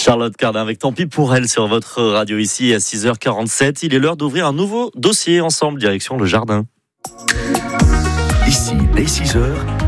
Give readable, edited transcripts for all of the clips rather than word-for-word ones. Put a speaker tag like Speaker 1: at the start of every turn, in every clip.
Speaker 1: Charlotte Cardin avec Tant pis pour elle sur votre radio ici à 6h47. Il est l'heure d'ouvrir un nouveau dossier ensemble, direction le jardin.
Speaker 2: Ici, dès 6h.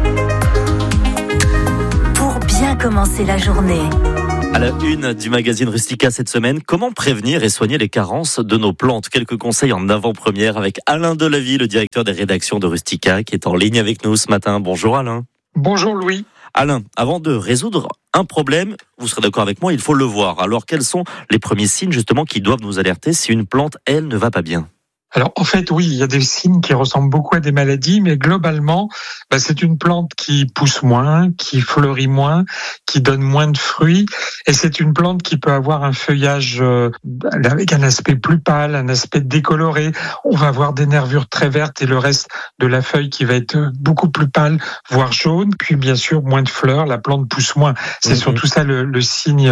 Speaker 3: Pour bien commencer la journée.
Speaker 1: À la une du magazine Rustica cette semaine, comment prévenir et soigner les carences de nos plantes? Quelques conseils en avant-première avec Alain Delavie, le directeur des rédactions de Rustica, qui est en ligne avec nous ce matin. Bonjour Alain.
Speaker 4: Bonjour Louis.
Speaker 1: Alain, avant de résoudre un problème, vous serez d'accord avec moi, il faut le voir. Alors quels sont les premiers signes justement qui doivent nous alerter si une plante, elle, ne va pas bien?
Speaker 4: Alors en fait oui, il y a des signes qui ressemblent beaucoup à des maladies, mais globalement c'est une plante qui pousse moins, qui fleurit moins, qui donne moins de fruits, et c'est une plante qui peut avoir un feuillage avec un aspect plus pâle, un aspect décoloré. On va avoir des nervures très vertes et le reste de la feuille qui va être beaucoup plus pâle, voire jaune. Puis bien sûr moins de fleurs, la plante pousse moins. C'est surtout ça le signe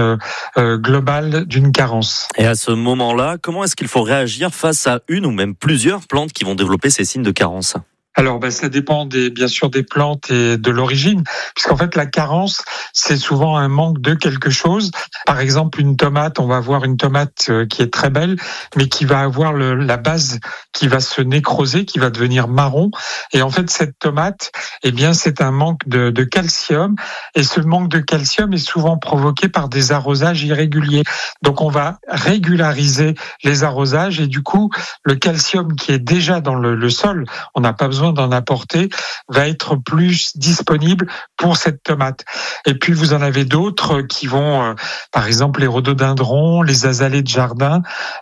Speaker 4: global d'une carence.
Speaker 1: Et à ce moment-là, comment est-ce qu'il faut réagir face à une ou même plusieurs plantes qui vont développer ces signes de carence?
Speaker 4: Alors, ça dépend bien sûr des plantes et de l'origine, puisqu'en fait, la carence, c'est souvent un manque de quelque chose. Par exemple, une tomate, on va avoir une tomate qui est très belle, mais qui va avoir la base qui va se nécroser, qui va devenir marron. Et en fait, cette tomate, c'est un manque de calcium. Et ce manque de calcium est souvent provoqué par des arrosages irréguliers. Donc, on va régulariser les arrosages et du coup, le calcium qui est déjà dans le sol, on n'a pas besoin d'en apporter, va être plus disponible pour cette tomate. Et puis vous en avez d'autres qui vont, par exemple les rhododendrons, les azalées de jardin,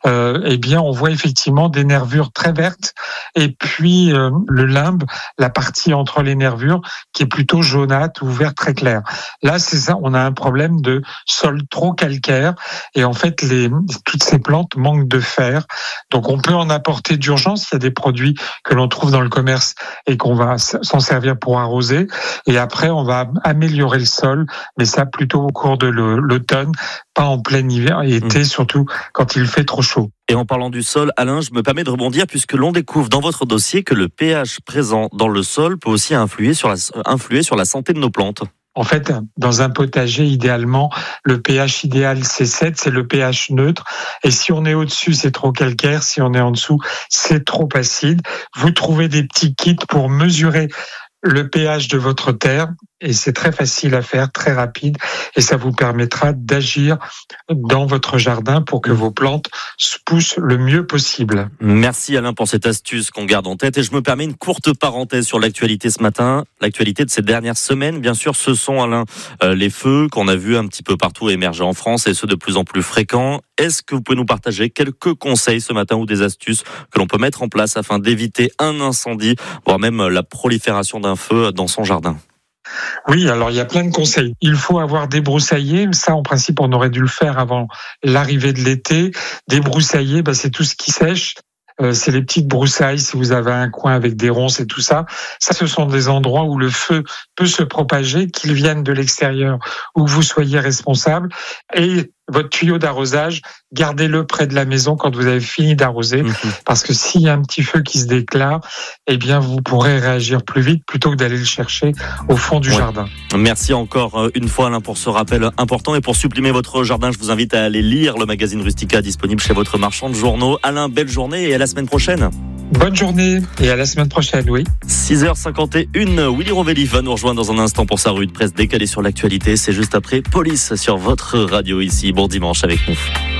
Speaker 4: on voit effectivement des nervures très vertes, et puis le limbe, la partie entre les nervures, qui est plutôt jaunâtre ou vert très clair. Là, c'est ça, on a un problème de sol trop calcaire, et en fait toutes ces plantes manquent de fer. Donc on peut en apporter d'urgence, il y a des produits que l'on trouve dans le commerce et qu'on va s'en servir pour arroser. Et après, on va améliorer le sol, mais ça plutôt au cours de l'automne, pas en plein hiver et été, surtout quand il fait trop chaud.
Speaker 1: Et en parlant du sol, Alain, je me permets de rebondir puisque l'on découvre dans votre dossier que le pH présent dans le sol peut aussi influer sur la santé de nos plantes.
Speaker 4: En fait, dans un potager, idéalement, le pH idéal, c'est 7, c'est le pH neutre. Et si on est au-dessus, c'est trop calcaire. Si on est en dessous, c'est trop acide. Vous trouvez des petits kits pour mesurer le pH de votre terre, et c'est très facile à faire, très rapide, et ça vous permettra d'agir dans votre jardin pour que vos plantes se poussent le mieux possible.
Speaker 1: Merci Alain pour cette astuce qu'on garde en tête, et je me permets une courte parenthèse sur l'actualité ce matin. L'actualité de ces dernières semaines, bien sûr, ce sont, Alain, les feux qu'on a vus un petit peu partout émerger en France, et ceux de plus en plus fréquents. Est-ce que vous pouvez nous partager quelques conseils ce matin ou des astuces que l'on peut mettre en place afin d'éviter un incendie, voire même la prolifération d'un feu dans son jardin?
Speaker 4: Oui, alors il y a plein de conseils. Il faut avoir débroussaillé. Ça, en principe, on aurait dû le faire avant l'arrivée de l'été. Débroussailler, c'est tout ce qui sèche. C'est les petites broussailles, si vous avez un coin avec des ronces et tout ça. Ça, ce sont des endroits où le feu peut se propager, qu'il vienne de l'extérieur ou que vous soyez responsable. Et votre tuyau d'arrosage, gardez-le près de la maison quand vous avez fini d'arroser, parce que s'il y a un petit feu qui se déclare, vous pourrez réagir plus vite plutôt que d'aller le chercher au fond du jardin.
Speaker 1: Merci encore une fois Alain pour ce rappel important, et pour supprimer votre jardin, je vous invite à aller lire le magazine Rustica disponible chez votre marchand de journaux. Alain, belle journée et à la semaine prochaine.
Speaker 4: Bonne journée et à la semaine prochaine, oui.
Speaker 1: 6h51, Willy Rovelli va nous rejoindre dans un instant pour sa revue de presse décalée sur l'actualité. C'est juste après Police sur votre radio ici. Bon dimanche avec nous.